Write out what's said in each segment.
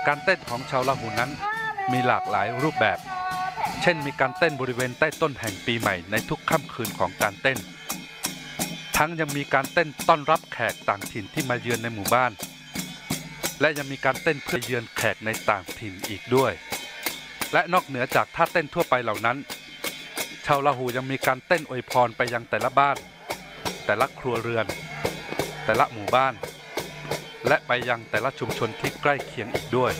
การเต้นของชาวลาหูนั้นมีหลากหลายรูปแบบเช่นมีการเต้นบริเวณใต้ต้นแห่งปีใหม่ในทุกค่ำคืนของการเต้นทั้งยังมีการเต้นต้อนรับแขกต่างถิ่นที่มาเยือนในหมู่บ้านและยังมีการเต้นเพื่อเยือนแขกในต่างถิ่นอีกด้วยและนอกเหนือจากท่าเต้นทั่วไปเหล่านั้นชาวลาหูยังมีการเต้นอวยพรไปยังแต่ละบ้านแต่ละครัวเรือนแต่ละหมู่บ้านและไปยังแต่ละชุมชนที่ใกล้เคียงอีกด้วย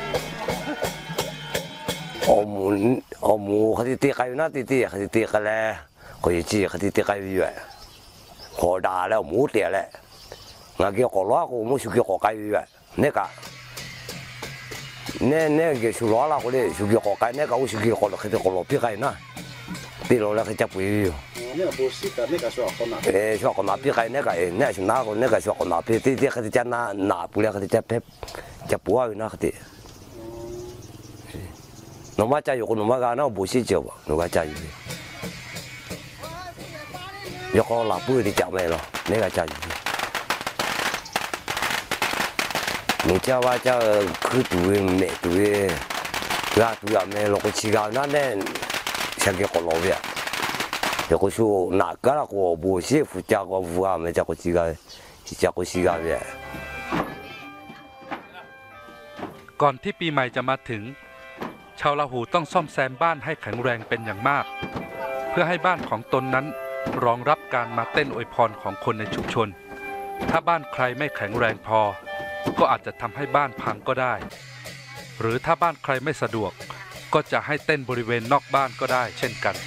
เอาหมูเขาตีกันอยู่นะตีเขาตีกันแล้วเขาจีเขาตีกันอยู่ขอด่าแล้วหมูเตี้ยแล้วงาเกี่ยวกับล้อกูมูชุกเกี่ยวกับกันอยู่เนี่ยกะเนี่ยเกี่ยวกับล้อละคนนี้ชุกเกี่ยวกับกันเนี่ยกะอุชุกเกี่ยวกับเขาจะกับล้อพี่กันนะพี่เราแล้วเขาจะปุยอยู่เนี่ยบุษย์เนี่ยก็ชอบคนมาชอบคนมาพี่กันเนี่ยกะเนี่ยชุนน้าคนเนี่ยก็ชอบคนมาพี่ตีเขาจะหน้าปุยเขาจะเพ็บจะปัวอยู่นะเขาตีหนูมาใจอยู่คนหนูมาการน้าบุษย์เจ้าหนูก็ใจอยู่ยกเอาหลับปืนที่จับไม่หรอเนี่ยก็ใจอยู่หนูเจ้าว่าเจ้าคือตัวแม่ตัวแม่เราก็ชี้กันนั่นเนี่ยฉันก็คนเราเนี่ยเดี๋ยวก็สู้หนักก็แล้วก็บุษย์ผู้จ้าก็ผู้อาไม่จ้าก็ชี้กันเนี่ยก่อนที่ปีใหม่จะมาถึงชาวลาหูต้องซ่อมแซมบ้านให้แข็งแรงเป็นอย่างมากเพื่อให้บ้านของตนนั้นรองรับการมาเต้นอวยพรของคนในชุมชนถ้าบ้านใครไม่แข็งแรงพอก็อาจจะทำให้บ้านพังก็ได้หรือถ้าบ้านใครไม่สะดวกก็จะให้เต้นบริเวณนอกบ้านก็ได้เช่นกัน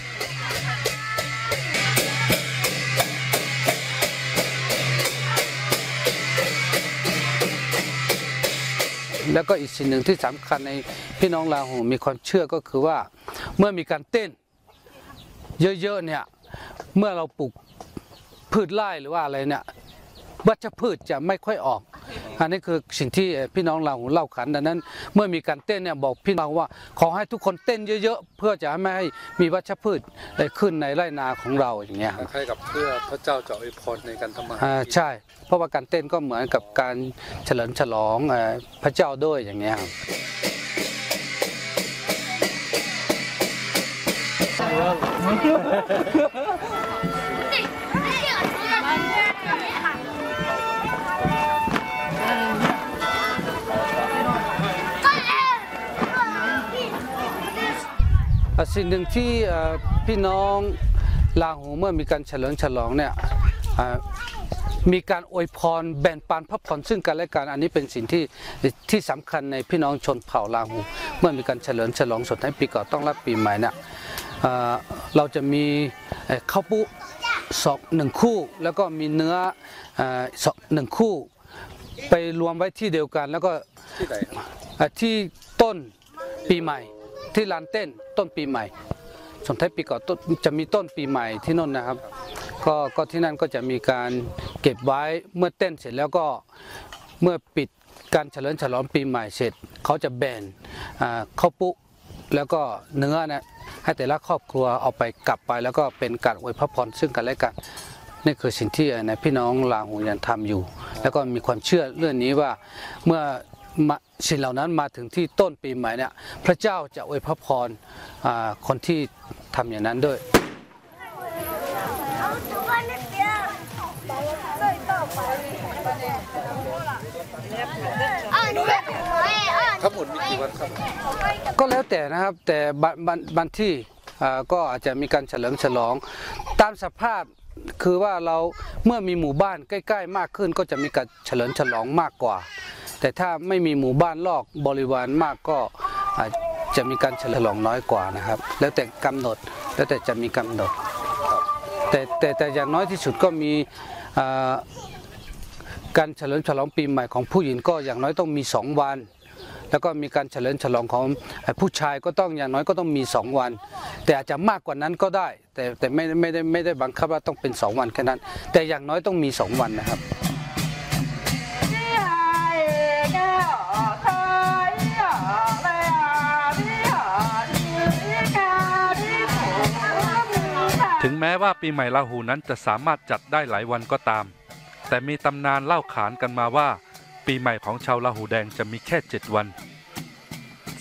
แล้วก็อีกสิ่งหนึ่งที่สำคัญในพี่น้องลาหูมีความเชื่อก็คือว่าเมื่อมีการเต้นเยอะๆเนี่ยเมื่อเราปลูกพืชไร่หรือว่าอะไรเนี่ยวัชพืชจะไม่ค่อยออกอันนี้คือสิ่งที่พี่น้องลาหูเล่าขานดังนั้นเมื่อมีการเต้นเนี่ยบอกพี่น้องว่าขอให้ทุกคนเต้นเยอะๆเพื่อจะไม่ให้มีวัชพืชขึ้นในไร่นาของเราอย่างเงี้ยคล้ายกับเพื่อพระเจ้าจะอวยพรในการทำมาหากินใช่เพราะว่าการเต้นก็เหมือนกับการเฉลิมฉลองพระเจ้าด้วยอย่างเงี้ยสิ่งหนึ่งที่พี่น้องลาหูเมื่อมีการเฉลิมฉลองเนี่ยมีการอวยพรแบ่งปันพระพรซึ่งกันและกันอันนี้เป็นสิ่งที่สำคัญในพี่น้องชนเผ่าลาหูเมื่อมีการเฉลิมฉลองส่งท้ายปีเก่าต้อนรับปีใหม่เนี่ยเราจะมีข้าวปุ๊1 คู่แล้วก็มีเนื้อ1 คู่ไปรวมไว้ที่เดียวกันแล้วก็ที่ต้นปีใหม่ที่ลานเต้นต้นปีใหม่ส่งท้ายปีเก่าจะมีต้นปีใหม่ที่นั่นนะครับก็ที่นั่นก็จะมีการเก็บไว้เมื่อเต้นเสร็จแล้วก็เมื่อปิดการเฉลิมฉลองปีใหม่เสร็จเขาจะแบ่งข้าวปุ๊แล้วก็เนื้อนะให้แต่ละครอบครัวเอาไปกลับไปแล้วก็เป็นการอวยพรซึ่งกันและกันนี่คือสิ่งที่พี่น้องลาหูยังทำอยู่แล้วก็มีความเชื่อเรื่องนี้ว่าเมื่อสิ่งเหล่านั้นมาถึงที่ต้นปีใหม่เนี่ยพระเจ้าจะอวยพรคนที่ทำอย่างนั้นด้วยทั้งหมดมีกี่วันครับก็แล้วแต่นะครับแต่บางที่ก็อาจจะมีการเฉลิมฉลองตามสภาพคือว่าเราเมื่อมีหมู่บ้านใกล้ๆมากขึ้นก็จะมีการเฉลิมฉลองมากกว่าแต่ถ้าไม่มีหมู่บ้านรอบบริวารมากก็จะมีการเฉลิมฉลองน้อยกว่านะครับแล้วแต่กำหนดแล้วแต่จะมีกำหนดแต่อย่างน้อยที่สุดก็มีการเฉลิมฉลองปีใหม่ของผู้หญิงก็อย่างน้อยต้องมี2 วันแล้วก็มีการเฉลิมฉลองของผู้ชายก็ต้องอย่างน้อยก็ต้องมี2 วันแต่อาจจะมากกว่านั้นก็ได้แต่ไม่ได้บังคับว่าต้องเป็น2 วันแค่นั้นแต่อย่างน้อยต้องมี2 วันนะครับถึงแม้ว่าปีใหม่ลาหูนั้นจะสามารถจัดได้หลายวันก็ตามแต่มีตำนานเล่าขานกันมาว่าปีใหม่ของชาวลาหูแดงจะมีแค่7 วัน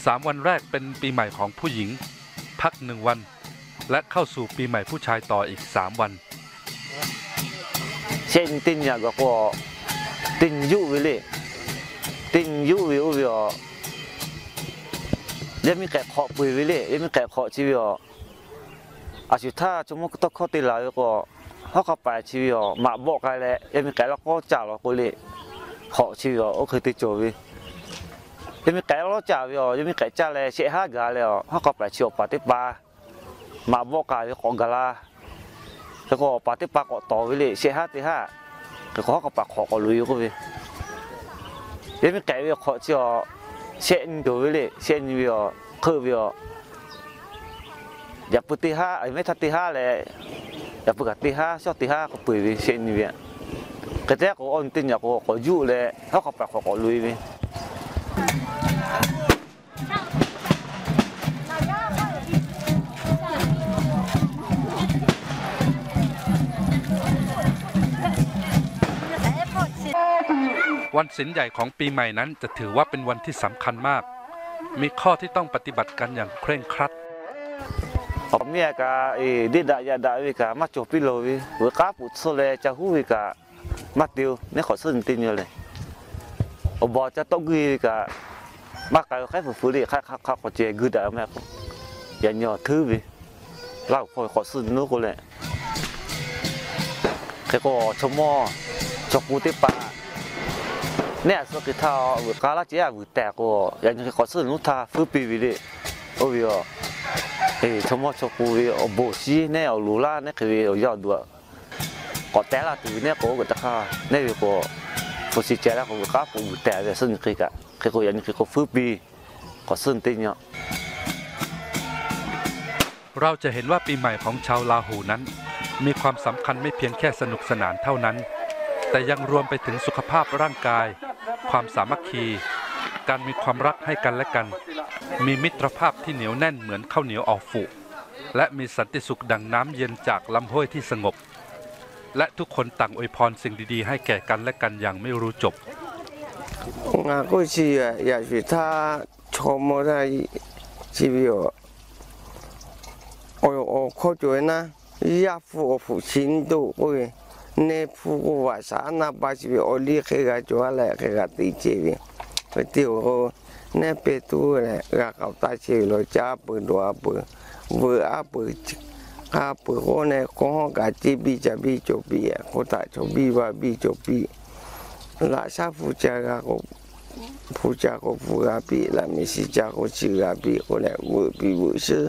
3 วันแรกเป็นปีใหม่ของผู้หญิงพัก1 วันและเข้าสู่ปีใหม่ผู้ชายต่ออีก3 วันเช่นตินอย่างก็ตินยุวิเลยตินยุวิววิวยังมีแก่ขอปุยวิเลยยังมีแก่ขอชีวิตอาชีพถ้าชั่วโมงต้องเข้าตีหลายก็เขาเข้าไปชีวิตมาบอกกันแล้วยังมีแก่แล้วก็จ่าเราก็เลยขอชีวิตโอเคติดจวิยังมีแก่แล้วจ่าวิยังมีแก่จ่าเลยเสียห้ากาแล้วเขาเข้าไปชีวิตปฏิบัติมาบอกกันของกาลาแล้วก็ปฏิบัติก็ต่อวิเลยเสียห้าที่ห้าก็เขาก็ปากขอก็ลุยก็วิยังมีแก่วิขอชีวิตเช่นดูวิเลยเช่นวิคือวิอย่าปุติห้าไอ้ไม่ทัดที่ห้าเลยอย่าปุกที่ห้าชอบที่ห้าก็ปุยวิเช่นวิก็แต่ก็อ่อนตินอย่าก็ยุ่เลยเขาก็ปากขอก็ลุยวิวันศีลใหญ่ของปีใหม่นั้นจะถือว่าเป็นวันที่สำคัญมากมีข้อที่ต้องปฏิบัติกันอย่างเคร่งครัดผมเนี่ยก็ดีดายาดาวิกามาจบพิโลวิหัวกาปุดโซเลจะหูวิกามาติวเนี่ยขอสื่อตินอยู่เลยอบอจะต้องกีกามากการแค่ฝืนๆดิข้าขอเจกุดาแม่ก็อย่าหย่อทื่อวิเล่าขอสื่อนู้นก็เลยแค่ก็ชมอจบกูติปาเนี่ยสกิทาหัวกาลาเจียหัวแต่ก็อย่างนี้ขอสื่อนู้นท่าฟื้นปีวิดิโอ้ยชมชกูวิโบชีเนี่ยเอาลูล่าเนี่ยคือเอายอดด้วยก็แต่ละตัวเนี่ยก็ตะข้าเนี่ยก็ฟูซิเจแล้วก็กับกูแต่เนี่ยซึ่งคือก็อย่างนี้คือก็ฟื้นปีก็ซึ่งติเนี่ยเราจะเห็นว่าปีใหม่ของชาวลาหูนั้นมีความสำคัญไม่เพียงแค่สนุกสนานเท่านั้นแต่ยังรวมไปถึงสุขภาพร่างกายความสามัคคีการมีความรักให้กันและกันมีมิตรภาพที่เหนียวแน่นเหมือนข้าวเหนียวออกฝูและมีสันติสุขดังน้ำเย็นจากลำห้วยที่สงบและทุกคนต่างอวยพรสิ่งดีๆให้แก่กันและกันอย่างไม่รู้จบ我过去也许他琢磨他ชีวิต我靠住นะยาฟูฟูชินดูโอ้ยเนี่ยฟูกูว่าสานาบาชีวิตโอลีเคกาจัวแหละเคกาตีเจวิไปเที่ยวเนี่ยไปตัวแหละก็เขาตาเชี่ยวจ้าปืนดัวปืนเวอปืนข้าปืนคนเนี่ยของกาจีบีจะบีจบบีคนตาจบบีว่าบีจบบีราชาผู้จาก็ผู้จาก็ผู้กาบีแล้วมีสิจาก็ชิกาบีคนเนี่ยเวอบีเวอชื่อ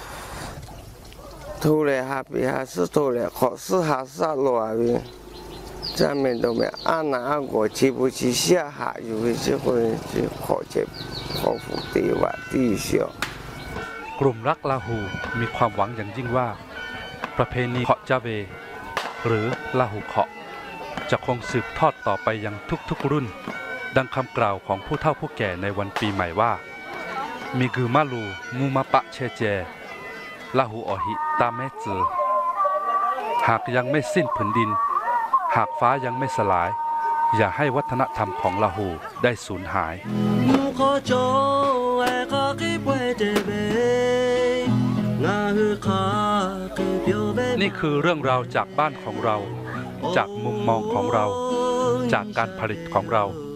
ทุเรศบีฮาสุทุเรศขอสุฮาสาโลอาบี在面都没安那个去不去下下有些会去考察考古地话地小。 กลุ่มรักลาหูมีความหวังอย่างยิ่งว่าประเพณีเคาะจาเวหรือลาหูเคาะจะคงสืบทอดต่อไปยังทุกๆรุ่นดังคำกล่าวของผู้เฒ่าผู้แก่ในวันปีใหม่ว่ามีกือมาลูมูมาปะเชเจลาหูอหิตาเมจือหากยังไม่สิ้นผืนดินหากฟ้ายังไม่สลายอย่าให้วัฒนธรรมของลาหูได้สูญหายนี่คือเรื่องราวจากบ้านของเราจากมุมมองของเราจากการผลิตของเรา